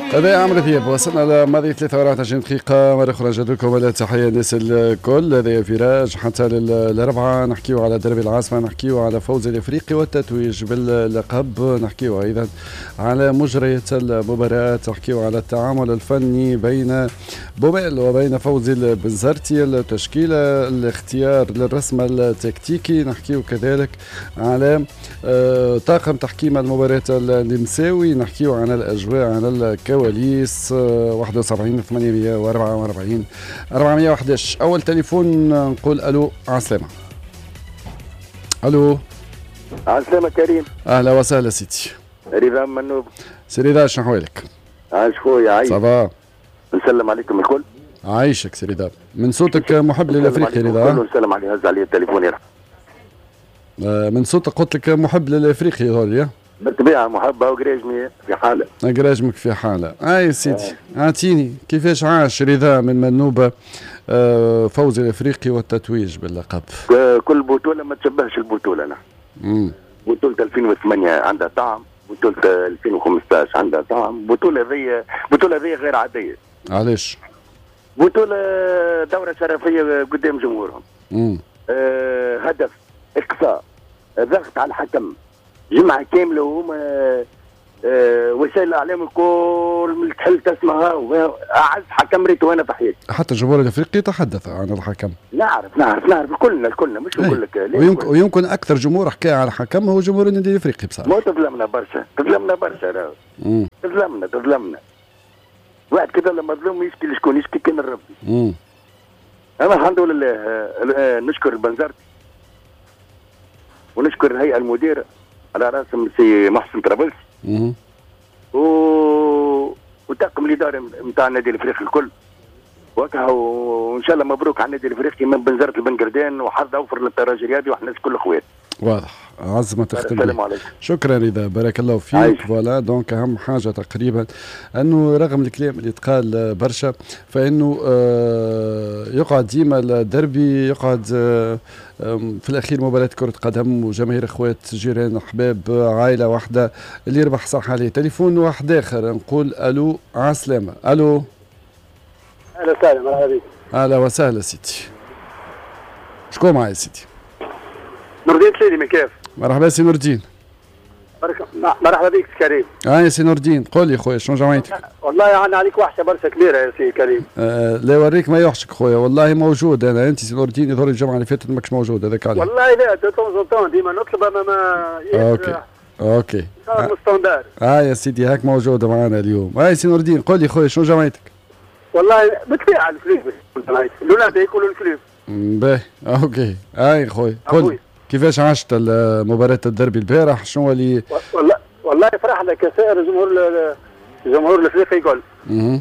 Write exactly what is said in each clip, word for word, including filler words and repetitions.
هذا عمرو دياب. وصلنا لماضي ثلاثة وأربعين دقيقة مرة أخرى. جدكم على تحية الناس الكل. هذا فراج حتى للربعة. نحكيو على دربي العاصمة، نحكيو على فوز الأفريقي والتتويج باللقب، نحكيو أيضا على مجريات المباراة، نحكيو على التعامل الفني بين بوميل وبين فوزي البنزرتي، التشكيلة، الاختيار للرسم التكتيكي، نحكيو كذلك على طاقم تحكيم المباراة النمساوي، نحكيو على الأجواء، على الكواليس. واحد وسبعين ثمانمائة وأربعة وأربعين أربعمائة وأحد عشر. أول تليفون نقول ألو. عسلامة. ألو. عسلامة كريم. أهلا وسهلا سيدي. رضا منوب. سي رضا، شنو أحوالك؟ عايش خويا عايش. صافا. نسلم عليكم الكل. عايشك سي رضا. من صوتك محب للأفريقي رضا. نسلم عليه. هز علي التليفون يرحم. من صوتك قلت لك محب للأفريقي هولي. بالطبيعة محبة وقراجمي في حالة. قراجمك في حالة. أي سيدي أعطيني كيفاش عاش رضا من منوبة فوز الأفريقي والتتويج باللقب؟ كل بطولة ما تشبهش البطولة. نحن بطولة ألفين وثمانية عندها طعم، بطولة ألفين وخمسطاش عندها طعم، بطولة ذي بطولة ذي غير عادية. علاش؟ بطولة دورة شرفية قدام جمهورهم. آه هدف، إقصاء، ضغط على الحكم، جمعة كاملة وهما آه وسائل الإعلام الكل من تحل تسمعها. أعز حكم ريته أنا في حياتي. حتى الجمهور الأفريقي تحدث عن الحكم. نعرف نعرف نعرف كلنا كلنا مش نقول لك. ويمكن, ويمكن أكثر جمهور حكى على الحكم هو جمهور النادي الأفريقي بصراحة. ما تظلمنا برشا، تظلمنا برشا راهو. تظلمنا تظلمنا. واحد كذا لما ظلم يشكي لشكون؟ يشكي كان الرب. امم أنا الحمد لله آه نشكر البنزرتي ونشكر الهيئة المديرة على راسهم سي محسن طرابلسي. امم و... وطاقم الإدارة نتاع النادي الأفريقي الكل. وكها وإن شاء الله مبروك على النادي الأفريقي من بنزرت البنقردان، وحظ أوفر للترجي الرياضي وإحنا الناس كل أخوات. واضح. عزمة تختم. السلام عليكم. شكرا رضا، بارك الله فيك. فوالا دونك اهم حاجه تقريبا انه رغم الكلام اللي تقال برشا فانه آه يقعد ديما الدربي، يقعد آه في الاخير مباراه كره قدم وجماهير اخوات جيران احباب عائله واحده اللي يربح صح عليه. تليفون واحد اخر نقول الو. عسلامة. الو. اهلا وسهلا. مرحبا بك. اهلا وسهلا سيدي. شكون معايا سيدي؟ نور الدين سيدي من كيف؟ مرحبا سي نور الدين. مرحبا بك سي كريم. اه يا سي نور الدين، قول لي خويا شنو جمعيتك؟ والله انا عليك وحشه برشا كبيره يا سي كريم. آه لا يوريك ما يوحشك خويا، والله موجود انا. انت سي نور الدين يظهر الجمعه اللي فاتت ماكش موجود، هذاك عليه. والله لا تو طون ديما نطلب اما ما اوكي اوكي صار مستندار. اه يا سيدي هاك موجود معنا اليوم. اه يا سي نور الدين قول لي خويا شنو جمعيتك؟ والله بالطبيعه الفلوس الاولاد يكونوا الفلوس. باهي اوكي. اي خويا قول كيفاش عشت مباراة الدربي البارح؟ شنو اللي والله والله فرحنا كسائر الجمهور الجمهور الافريقي الكل. اها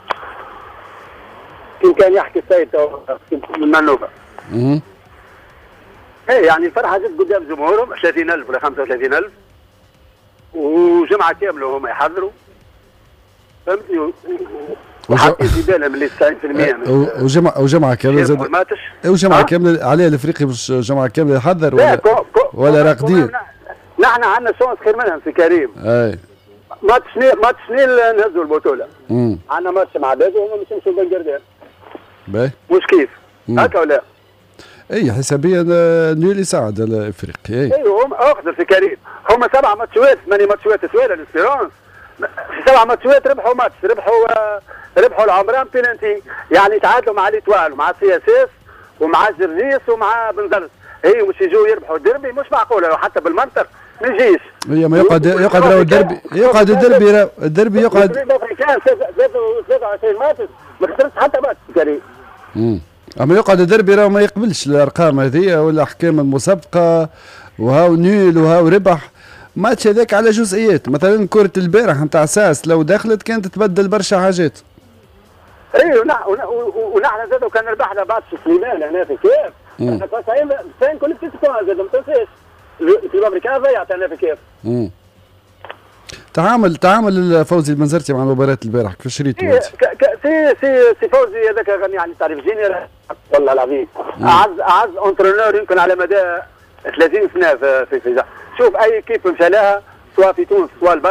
كان كان يحكي السيد من منوبه. اها ايه يعني الفرحه جت قدام جمهورهم ثلاثين ألف ولا خمسة وثلاثين ألف وجمعه كامله وهم يحضروا، فهمتني؟ وحاطين في بالهم اللي تسعين بالمئة وجمعة وجمعة كاملة زاد. وجمعة كاملة عليها الافريقي مش جمعة كاملة يحضر ولا ولا راقدين؟ نحن عندنا شونس خير منهم في كريم. اي ماتش ماتش نيل نهزوا البطولة. امم عندنا ماتش مع بازو وهم مش يمشوا بالقردان. باهي مش كيف؟ هكا ولا؟ اي حسابيا نيل يساعد الافريقي. اي ايوه هم اخذوا في كريم، هم سبع ماتشات ثمانية ماتشات سوالة الاسبيرونس، في سبع ماتشات ربحوا ماتش، ربحوا ربحوا العمران بينالتي، يعني تعادلوا مع ليتوال ومع سي اس اس ومع جرجيس ومع بنزرت. هي مش يجوا يربحوا الدربي مش معقوله حتى بالمنطق ما يجيش. هي ما يقعد يقعد راهو الدربي يقعد الدربي الدربي يقعد الافريقيان ثلاثة وعشرين ماتش ما خسرش حتى ماتش كريم. امم اما يقعد الدربي راهو ما يقبلش الارقام هذه والاحكام المسبقه وهاو نيل وهاو ربح. ماتش هذاك على جزئيات، مثلا كرة البارح نتاع ساس لو دخلت كانت تبدل برشا حاجات. اي ونحن زاد كان ربحنا بعد سليمان هنا في كيف. تسعين كل ست سنوات زاد ما تنساش في الامريكان ضيعت هنا في كيف. امم تعامل تعامل فوزي البنزرتي مع مباراة البارح كيفاش ريتو انت؟ سي سي سي فوزي هذاك يعني تعرف جينير والله العظيم اعز اعز انترونور يمكن على مدى ثلاثين سنة في في, في شوف اي كيف مشى لها سواء في تونس سواء برا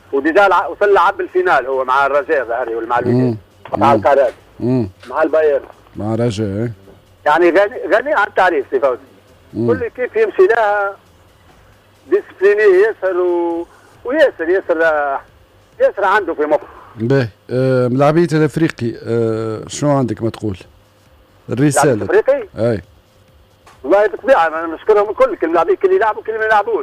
وديجا وصل لعب الفينال هو مع الرجاء ظهري ولا مع الوداد مع القناه مع البايرن مع الرجاء. يعني غني غني عن التعريف سي فوزي. كل كيف يمشي لها ديسبليني ياسر و... وياسر ياسر ياسر عنده في مخه. باهي آه ملاعبية الافريقي آه شنو عندك ما تقول؟ الرسالة الافريقي؟ اي والله بالطبيعة انا نشكرهم الكل، كل ملاعبين كل يلعبوا كل ما يلعبوش.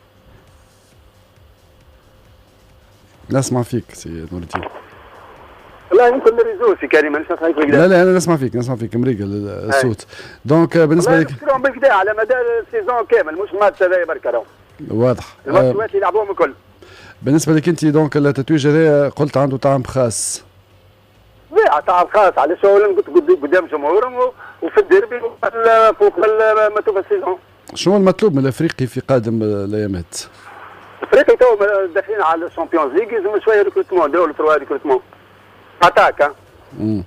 نسمع فيك سي نور الدين. والله يمكن الريزو سي كريم مانيش نسمع فيك. لا لا انا نسمع فيك نسمع فيك مريقل الصوت. دونك بالنسبة لك نشكرهم بالكدا على مدار السيزون كامل مش ماتش هذايا برك راهو. واضح. الماتشات اللي يلعبوهم الكل. بالنسبة لك انت دونك التتويج هذايا قلت عنده طعم خاص. لا طعم خاص علاش اولا قلت قدام جمهورهم وفي الديربي فوق ما توفى السيزون. شنو المطلوب من الافريقي في قادم الايامات؟ الافريقي تو داخلين على الشامبيونز ليغ يلزم شويه ريكروتمون نديروا تروا ريكروتمون اتاك. امم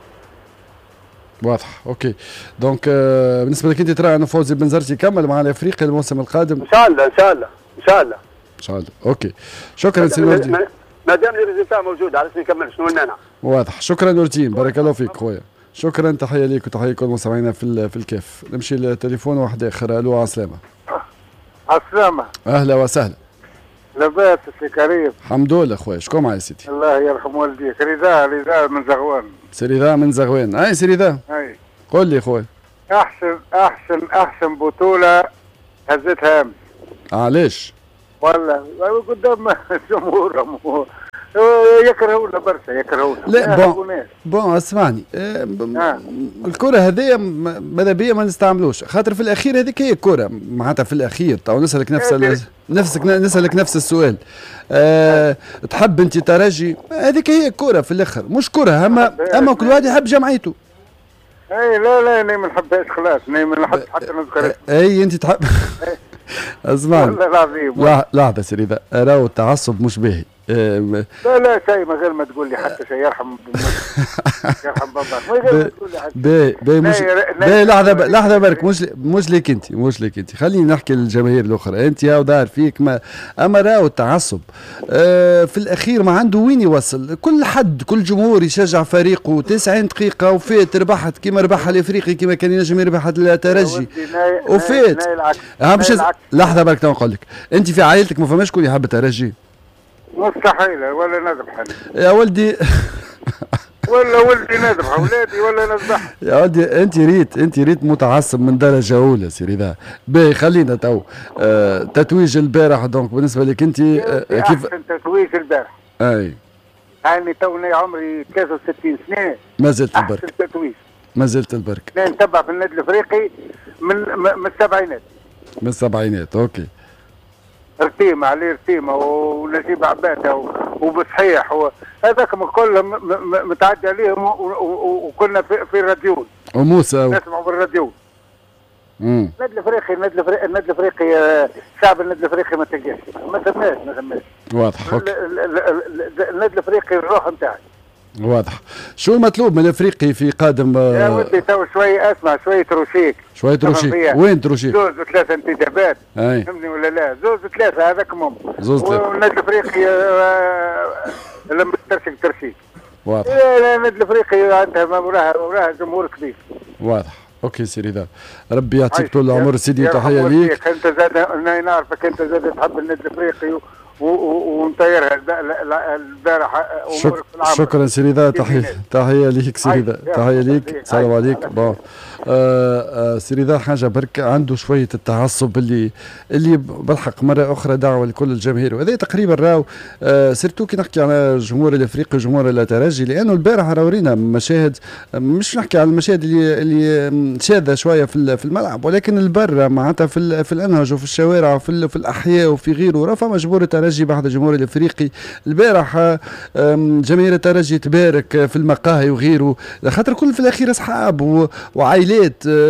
واضح. اوكي دونك آه بالنسبه لك انت ترى ان فوزي بنزرتي يكمل مع الافريقي الموسم القادم؟ ان شاء الله ان شاء الله ان شاء الله ان شاء الله. اوكي شكرا سي نور الدين. ما دام الريزلتا موجود علاش ما نكملش شنو المانع؟ واضح. شكرا نور الدين بارك الله فيك خويا. شكرا تحيه ليك وتحيه لكل مستمعينا في في الكاف. نمشي للتليفون واحد اخر. الو عسلامه. عسلامه. اهلا وسهلا. لاباس سي كريم؟ الحمد لله خويا. شكون معايا سيدي؟ الله يرحم والديك. رضا رضا من زغوان. سي رضا من زغوان. اي سي رضا. اي قول لي خويا. احسن احسن احسن بطوله هزتها امس. علاش؟ والله قدام جمهورهم يكرهونا برشا يكرهونا. لا بون بون اسمعني آه. الكره هذيا ماذا بيا ما نستعملوش خاطر في الاخير هذيك هي الكره معناتها في الاخير تو نسالك نفس نفسك نسالك نفس السؤال أه تحب انت ترجي هذيك هي الكره في الاخر مش كره اما اما كل واحد يحب جمعيته. اي لا لا انا ما نحبهاش خلاص انا ما نحب حتى نذكر. اي انت تحب اسمعني والله العظيم لحظه سيدي ذا راهو التعصب مش باهي. لا لا شيء من غير ما تقول لي حتى شيء يرحم يرحم باباك من غير ما تقول لي حتى. باهي باهي مش باهي لحظه لحظه برك مش مش ليك انت مش ليك انت خليني نحكي للجماهير الاخرى انت هاو دار فيك ما اما راهو التعصب آه في الاخير ما عنده وين يوصل. كل حد كل جمهور يشجع فريقه تسعين دقيقه وفات ربحت كيما ربحها الافريقي كيما كان ينجم يربح الترجي وفات. لحظه برك نقول لك انت في عائلتك ما فماش كل يحب الترجي؟ مستحيل ولا نذبح يا ولدي ولا ولدي نذبح اولادي ولا نذبح. يا ولدي انت ريت انت ريت متعصب من درجه اولى سي رضا. باهي خلينا تو آه تتويج البارح دونك بالنسبه لك انت آه كيف احسن تتويج البارح؟ اي يعني توني عمري ثلاثة وستين سنه ما زلت البرك. احسن تتويج ما زلت البرك. انا نتبع في النادي الافريقي من من السبعينات. من السبعينات اوكي. رتيمة عليه رتيمة ونجيب عباده وبصحيح هذاك الكل متعدي عليهم وكنا في, في الراديون وموسى و... نسمعوا في الراديون. امم النادي الافريقي النادي الافريقي النادي الافريقي شعب النادي الافريقي ما تلقاش ما سماش ما سماش. واضح. النادي الافريقي الروح نتاعي. واضح. شو المطلوب من الافريقي في قادم؟ يا ودي تو شوي اسمع شوي تروشيك. شوي تروشيك وين تروشيك؟ زوز ثلاثة انتدابات فهمني ولا لا؟ زوز ثلاثة هذاك هم. زوز ثلاثة. والنادي الافريقي لما ترشيك ترشيك. واضح. النادي الافريقي عندها وراها وراها جمهور كبير. واضح. اوكي سي رضا ربي يعطيك طول العمر سيدي تحيه ليك. انت زاد انا نعرفك انت زاد تحب النادي الافريقي ونطيرها البارح. شك... شكرا سي رضا تحيه تحيه ليك سي رضا تحيه ليك السلام عليك. بون سي رضا حاجه برك عنده شويه التعصب اللي اللي بالحق مره اخرى دعوه لكل الجماهير وهذا تقريبا راهو آه سيرتو كي نحكي على الجمهور الافريقي وجمهور الترجي لانه البارح راورينا مشاهد مش نحكي على المشاهد اللي اللي شاذه شويه في في الملعب ولكن البر معناتها في في الانهج وفي الشوارع وفي في الاحياء وفي غيره راه فما جمهور الترجي بعد الجمهور الافريقي. البارح جماهير الترجي تبارك في المقاهي وغيره خاطر كل في الاخير اصحاب وعائلات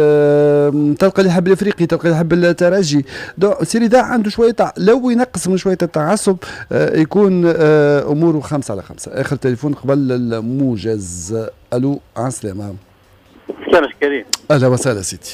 تلقى اللي يحب الافريقي تلقى اللي يحب الترجي. سي رضا عنده شويه لو ينقص من شويه التعصب يكون اموره خمسه على خمسه. اخر تليفون قبل الموجز. الو عن السلامه. سلام كريم. اهلا وسهلا سيدي.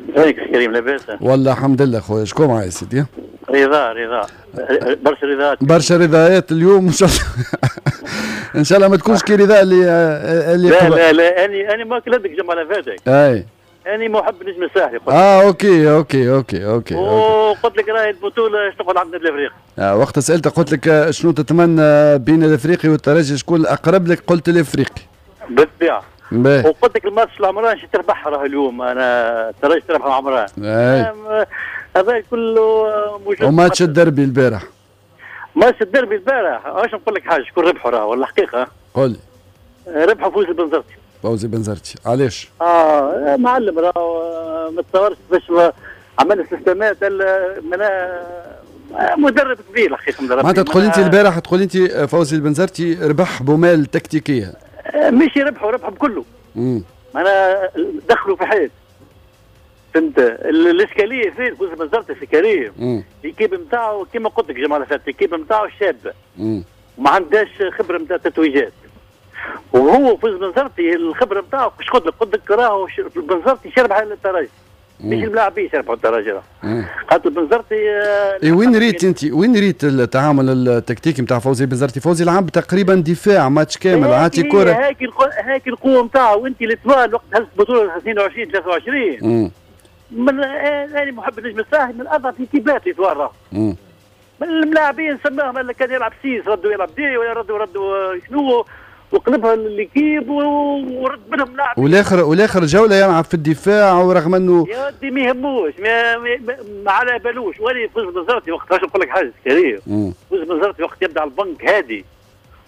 ازيك كريم لاباس؟ والله الحمد لله خويا. شكون معايا سيدي؟ رضا رضا برشا رضاات برشا رضايات اليوم ان شاء الله. ان شاء الله ما تكونش كي رضا اللي اللي لا لا لا اني اني ما كلمتك جمال فاتك. اي اني محب نجم الساحلي. اه اوكي اوكي اوكي اوكي وقلت لك راهي البطوله اش تقعد عند الافريقي. آه وقت سالتك قلت لك شنو تتمنى بين الافريقي والترجي شكون الاقرب لك؟ قلت الافريقي بالطبيعه. باهي. وقلت لك الماتش العمران شي تربح راه اليوم انا الترجي تربح العمران. اي هذا كله موجود. وماتش الدربي البارح. ماتش الدربي البارح اش نقول لك حاجه شكون ربحوا راه ولا حقيقه؟ قول لي. ربحوا فوز البنزرتي. فوزي بنزرتي علاش؟ اه معلم راه ما تصورش باش عمل سيستمات معناها مدرب كبير الحقيقه مدرب. معناتها تقول انت البارح تقول انت فوزي البنزرتي ربح بمال تكتيكيه. مش يربحوا ربحوا بكله. امم معناها دخلوا في حيط. فهمت الاشكاليه فين فوز البنزرتي في كريم. الكيب نتاعو كيما قلت لك جمال فات الكيب نتاعو شابه. امم وما عندهاش خبره نتاع تتويجات. وهو فوز بنزرتي الخبره نتاعو كش قلت لك قلت لك راهو بنزرتي شربح على الترجي. مش اللاعبين يربحوا الترجي راه. خاطر بنزرتي اي وين ريت انت وين ريت التعامل التكتيكي نتاع فوزي بنزرتي؟ فوزي لعب تقريبا دفاع ماتش كامل عاطي كره. هاك هاك القوه نتاعو وانت الاطوال وقت هزت بطوله اثنين وعشرين ثلاثة وعشرين. امم من انا محب النجم الساحل من اضعف الاكتيبات الاطوال راه. امم من اللاعبين سماهم اللي كان يلعب سيس ردوا يلعب دي ولا ردوا ردوا شنو وقلبها للكيب ورد منهم لاعب. والاخر والاخر جوله يلعب في الدفاع ورغم انه يا ودي ما يهموش ما, ما, ما على بالوش. ولي فوز بنزرتي وقت باش نقول لك حاجه كريم. فوز بنزرتي وقت يبدا على البنك هادي